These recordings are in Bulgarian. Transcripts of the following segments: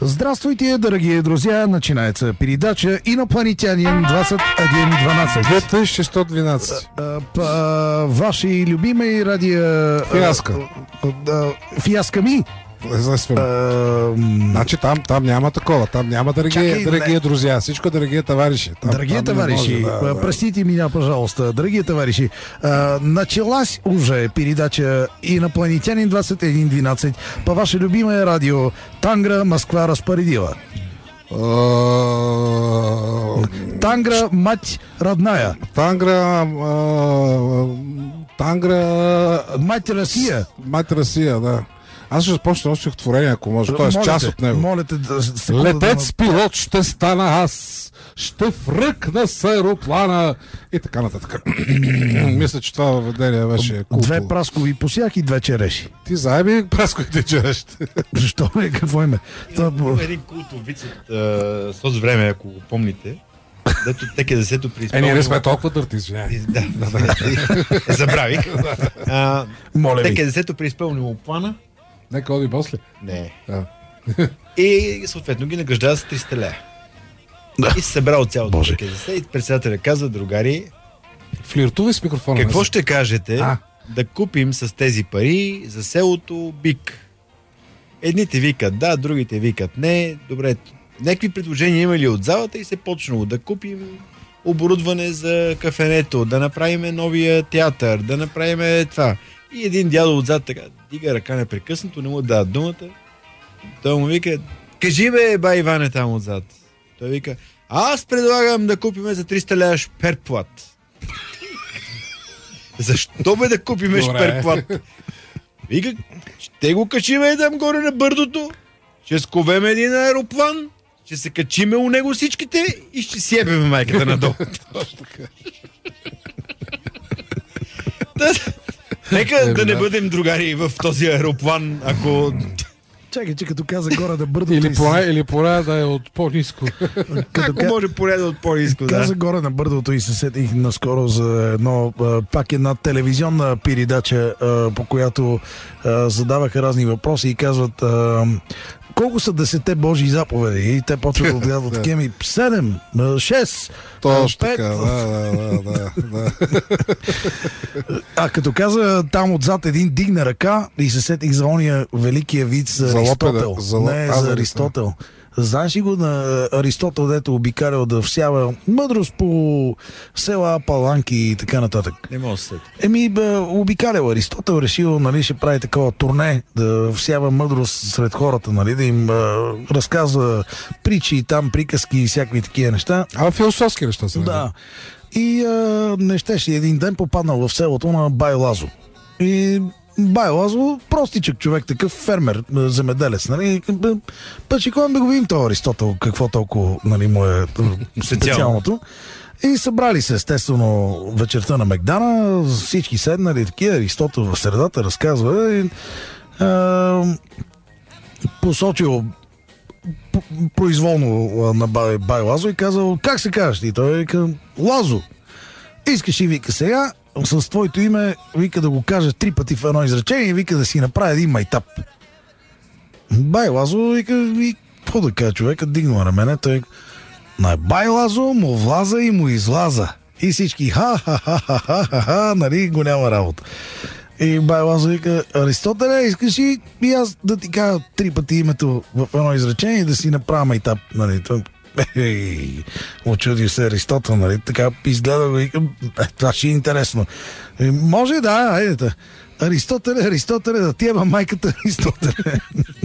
Здравствуйте, дорогие друзья! Начинается передача «Инопланетянин 2112». 2112. Ваши любимые радио... Фиаско. Фиасками? Значи там няма такова. Там няма дорогие друзья. Всичко дорогие товарищи. Дорогие товарищи, простите меня, пожалуйста. Дорогие товарищи, началась уже передача «Инопланетянин 2112» по ваше любимое радио. Тангра, Москва распорядила. Тангра, мать родная. Тангра... Мать Россия. Мать Россия, да. Аз ще започна стихотворение, ако може. Това е част от него. Молите Летец пилот ще стана аз, ще връкна с аероплана и така нататък. Мисля, че това въведение беше култово. Две праскови посяки, две череши. Ти заеби прасковите череши. Защо ме? Какво име? Има един култов виц от соц време, ако го помните. Дето теке десето при изпълнение. Ние сме толкова дърти, извиняй. Да. Забравих. Теке десето при изпълнило плана. Нека оди после. Не. И съответно ги награждава с 300 лея. И се събрал цялото КЗС и председателя казва: другари, флиртувай с микрофона. Какво ще кажете да купим с тези пари за селото бик? Едните викат да, другите викат не. Добре, някакви предложения има ли от залата и се почнало да купим оборудване за кафенето, да направим новия театър, да направим това. И един дядо отзад така дига ръка непрекъснато, не му дава думата. Той му вика: кажи бе, бай Иване там отзад. Той вика: аз предлагам да купиме за 300 лева шперплат. Защо бе да купиме шперплат? Вика: ще го качиме там горе на бърдото, ще сковеме един аероплан, ще се качиме у него всичките и ще сиебеме майката надолу. Нека да не бъдем другари в този аероплан, ако... Чакай, че като каза горе да бърдото... Или поне да е от по-ниско. Ако може поне да е от по-ниско, да. Каза горе на бърдото и се сетих наскоро за една телевизионна передача, по която задаваха разни въпроси и казват... колко са 10 Божии заповеди? И те почват да отгледат такива ми 7, 6, точно 5. Така, да. А като каза там отзад един дигна ръка и се сетих за ония великия вид за Аристотел. За Аристотел. Знаеш ли го на Аристотел, дето обикалял да всява мъдрост по села, паланки и така нататък? Не мога да се обикалял Аристотел, решил, нали, ще прави такова турне, да всява мъдрост сред хората, нали, да им разказва притчи, там приказки и всякакви такива неща. Философски неща са. Да. И не щеше един ден попаднал в селото на Бай Лазо. И Бай Лазо, простичък човек, такъв фермер, земеделец, нали? Пъчикон да го видим този Аристотел, какво толкова, нали, му е специалното. И събрали се, естествено, вечерта на Мегдана, всички седнали, такива, Аристотел в средата разказва и посочил произволно на Бай Лазо и казал: как се кажеш? И той вика: Лазо. Искаш и вика сега с твоето име, вика, да го кажа 3 пъти в едно изречение и вика да си направи един майтап. Бай Лазо вика: и какво да кажа човека, дигнал рамене, той на Бай Лазо му влаза и му излаза. И всички ха-ха-ха-ха-ха-ха, нали, го няма работа. И Бай Лазо вика: Аристотеле, искаш и аз да ти кажа 3 пъти името в едно изречение и да си направя майтап, нали, той... Очуди се Аристотел, нали? Така изгледа го и това ще е интересно. Може, да, айдете. Аристотеле, да ти еба майката Аристотеле.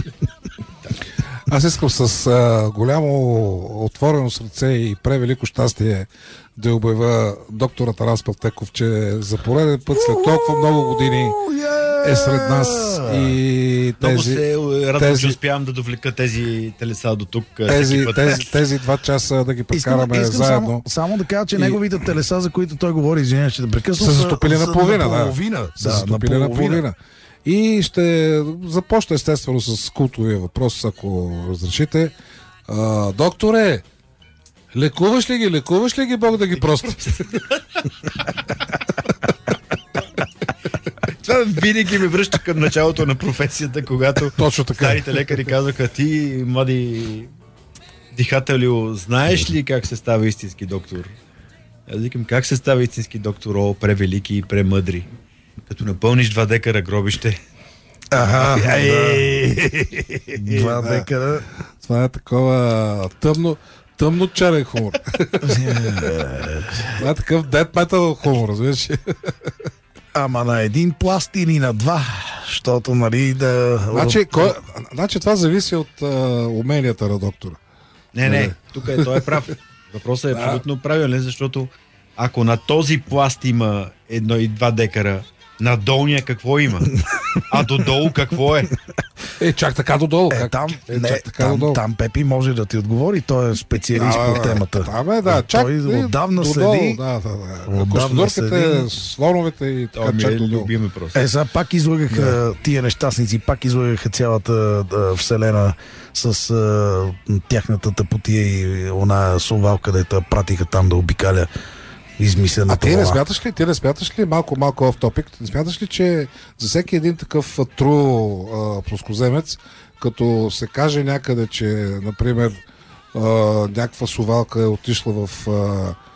Аз искам с голямо отворено сърце и превелико щастие да обявя доктор Атанас Павтеков, че за пореден път след толкова много години е сред нас и много се радвам, че успявам да довлека тези телеса до тук. Тези 2 часа да ги прекараме заедно. Само да кажа, че неговите телеса, за които той говори, извиня, че да прекъсвам, са застопили наполовина. Са застопили наполовина. И ще започна естествено с култовия въпрос, ако разрешите. Докторе, лекуваш ли ги Бог да ги прости? Това винаги ме връща към началото на професията, когато Точно така. старите лекари казаха: ти, млади дихателю, знаеш ли как се става истински доктор? Аз викам: как се става истински доктор, о, превелики и премъдри? Като напълниш 2 декара гробище. Два декара. Това е такова тъмно черен хумор. Това е такъв дед метал хумор, разбираш. Ама на един пласт или на 2, защото, нали, да... Значи това зависи от уменията на доктора. Не, тук той е прав. Въпросът е абсолютно правилен, защото ако на този пласт има 1 и 2 декара, на долния какво има? А додолу какво е? Чак така додолу. Там Пепи може да ти отговори, той е специалист по темата. Той отдавна следи. Костодурките, слоновете и така чак додолу. Сега пак излагаха тия нещастници, пак излагаха цялата вселена с тяхната тъпотия и она совалка, където пратиха там да обикаля измислената ти вола. не смяташ ли малко off topic, не смяташ ли, че за всеки един такъв плоскоземец, като се каже някъде, че, например, някаква совалка е отишла в